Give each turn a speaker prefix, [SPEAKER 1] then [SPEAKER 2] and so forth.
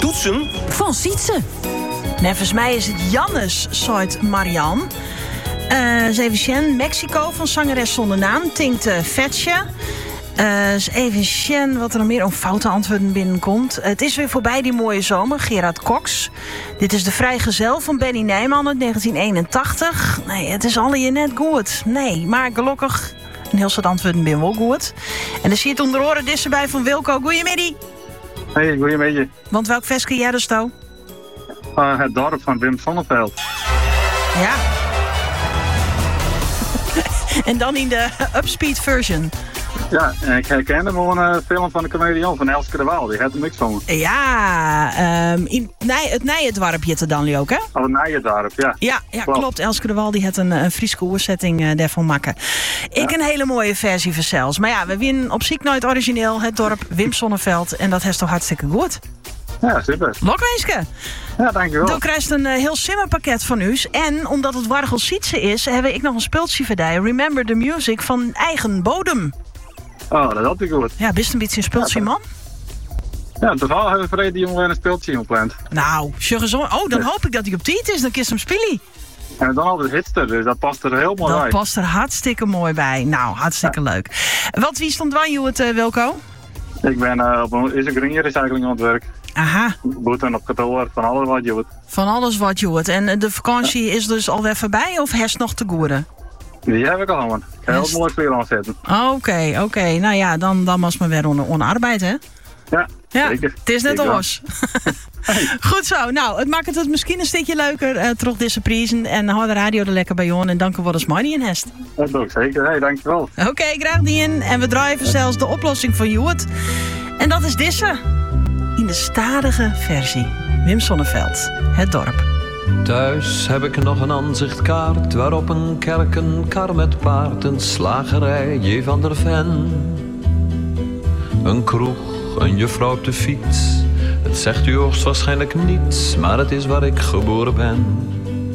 [SPEAKER 1] Toetsen?
[SPEAKER 2] Van Sietse.
[SPEAKER 3] Volgens mij is het Jannes, zoit Marianne. Even Shen, Mexico van zangeres zonder naam. Tinkt Vetje. Even Shen, wat er nog meer om foute antwoorden binnenkomt. Het is weer voorbij die mooie zomer. Gerard Cox. Dit is de vrijgezel van Benny Nijman uit 1981. Nee, het is alle je net goed. Nee, maar gelukkig een heel soort antwoorden binnen wel goed. En dan zie je het onder oren dissen bij van Wilco. Goeiemiddag.
[SPEAKER 4] Hey, goeiemiddag.
[SPEAKER 3] Want welk versje jij dus toe?
[SPEAKER 4] Het dorp van Wim Sonneveld.
[SPEAKER 3] Ja. En dan in de upspeed version.
[SPEAKER 4] Ja, en ik herkende gewoon een film van de comedian van Elske de Waal. Die had hem niks van.
[SPEAKER 3] Ja, het Nijendwarp heet het dan ook, hè?
[SPEAKER 4] Oh, het Nijendwarp, ja.
[SPEAKER 3] Ja, klopt. Elske de Waal die had een Frieske oorzetting daarvan maken. Ik een hele mooie versie van zelfs. Maar ja, we winnen op ziek nooit origineel het dorp Wim Sonneveld. En dat is toch hartstikke goed.
[SPEAKER 4] Ja, super.
[SPEAKER 3] Lokweeske.
[SPEAKER 4] Ja, dankjewel.
[SPEAKER 3] Dan krijgt een heel simmerpakket van u. En omdat het Wargel Sietse is, heb ik nog een speeltje voor jou. Remember the Music van eigen bodem.
[SPEAKER 4] Oh, dat had ik goed.
[SPEAKER 3] Ja, best een beetje een speeltje, man?
[SPEAKER 4] Ja, toevallig hebben we verleden die jongen een speeltje gepland.
[SPEAKER 3] Nou, dan hoop ik dat hij op tijd is. Dan kies hem spelen.
[SPEAKER 4] En dan altijd hitster, dus dat past er heel mooi bij.
[SPEAKER 3] Dat past er hartstikke mooi bij. Nou, hartstikke leuk. Wie stond waar je het, Wilco?
[SPEAKER 4] Ik ben op een green recycling aan het werk.
[SPEAKER 3] Aha.
[SPEAKER 4] Boeten op kantoor, van alles wat je doet.
[SPEAKER 3] Van alles wat je doet. En de vakantie is dus alweer voorbij of herst nog te goeden?
[SPEAKER 4] Die heb ik al, man. Heel mooi kleren aanzetten.
[SPEAKER 3] Oké. Nou ja, dan was maar weer onder arbeid, hè?
[SPEAKER 4] Ja, zeker.
[SPEAKER 3] Het is net oors. Goed zo. Nou, het maakt het misschien een stukje leuker. Terug deze prijzen. En hou de radio er lekker bij on. En dank u wel eens money in hest.
[SPEAKER 4] Dat doe ik zeker. Hey, dankjewel.
[SPEAKER 3] Oké, graag die in. En we draaien zelfs de oplossing van Joet. En dat is deze. In de stadige versie. Wim Sonneveld. Het dorp.
[SPEAKER 5] Thuis heb ik nog een aanzichtkaart waarop een kerk, een kar met paard, een slagerij, J. van der Ven. Een kroeg, een juffrouw op de fiets. Het zegt u hoogstwaarschijnlijk niets, maar het is waar ik geboren ben.